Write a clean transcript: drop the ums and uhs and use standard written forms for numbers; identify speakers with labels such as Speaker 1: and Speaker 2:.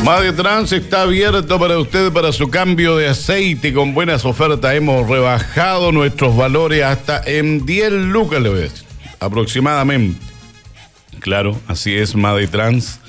Speaker 1: Madetrans está abierto para usted para su cambio de aceite con buenas ofertas. Hemos rebajado nuestros valores hasta en 10 lucas, le voy a decir, aproximadamente. Claro, así es, Madetrans.